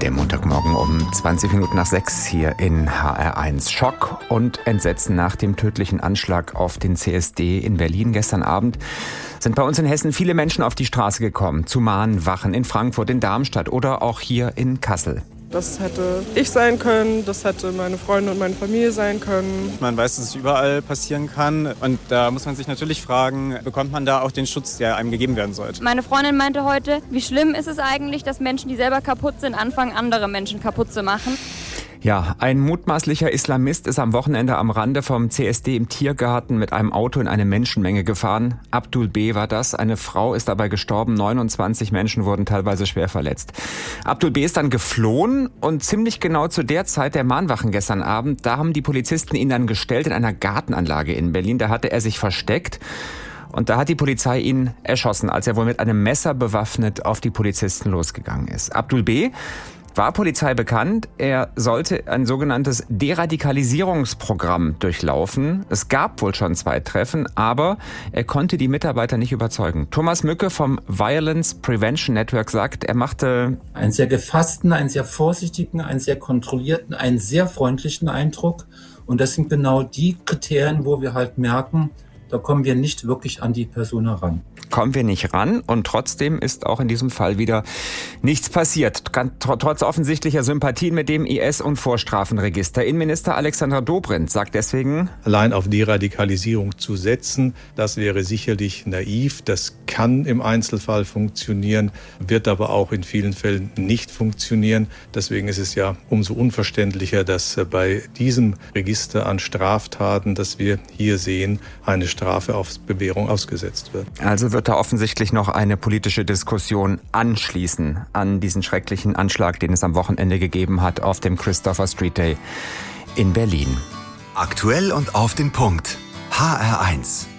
dem Montagmorgen um 20 Minuten nach 6 hier in HR1. Schock und Entsetzen nach dem tödlichen Anschlag auf den CSD in Berlin gestern Abend sind bei uns in Hessen viele Menschen auf die Straße gekommen, zu Mahnwachen in Frankfurt, in Darmstadt oder auch hier in Kassel. Das hätte ich sein können, das hätte meine Freunde und meine Familie sein können. Man weiß, dass es überall passieren kann und da muss man sich natürlich fragen, bekommt man da auch den Schutz, der einem gegeben werden sollte? Meine Freundin meinte heute, wie schlimm ist es eigentlich, dass Menschen, die selber kaputt sind, anfangen, andere Menschen kaputt zu machen. Ja, ein mutmaßlicher Islamist ist am Wochenende am Rande vom CSD im Tiergarten mit einem Auto in eine Menschenmenge gefahren. Abdul B. war das. Eine Frau ist dabei gestorben. 29 Menschen wurden teilweise schwer verletzt. Abdul B. ist dann geflohen und ziemlich genau zu der Zeit der Mahnwachen gestern Abend, da haben die Polizisten ihn dann gestellt in einer Gartenanlage in Berlin. Da hatte er sich versteckt. Und da hat die Polizei ihn erschossen, als er wohl mit einem Messer bewaffnet auf die Polizisten losgegangen ist. Abdul B. war Polizei bekannt. Er sollte ein sogenanntes Deradikalisierungsprogramm durchlaufen. Es gab wohl schon 2 Treffen, aber er konnte die Mitarbeiter nicht überzeugen. Thomas Mücke vom Violence Prevention Network sagt, er machte einen sehr gefassten, einen sehr vorsichtigen, einen sehr kontrollierten, einen sehr freundlichen Eindruck. Und das sind genau die Kriterien, wo wir halt merken, da kommen wir nicht wirklich an die Person heran. Kommen wir nicht ran und trotzdem ist auch in diesem Fall wieder nichts passiert. Trotz offensichtlicher Sympathien mit dem IS- und Vorstrafenregister. Innenminister Alexander Dobrindt sagt deswegen: Allein auf Deradikalisierung zu setzen, das wäre sicherlich naiv. Das kann im Einzelfall funktionieren, wird aber auch in vielen Fällen nicht funktionieren. Deswegen ist es ja umso unverständlicher, dass bei diesem Register an Straftaten, das wir hier sehen, eine Strafe auf Bewährung ausgesetzt wird. Also wird da offensichtlich noch eine politische Diskussion anschließen an diesen schrecklichen Anschlag, den es am Wochenende gegeben hat auf dem Christopher Street Day in Berlin. Aktuell und auf den Punkt. HR1.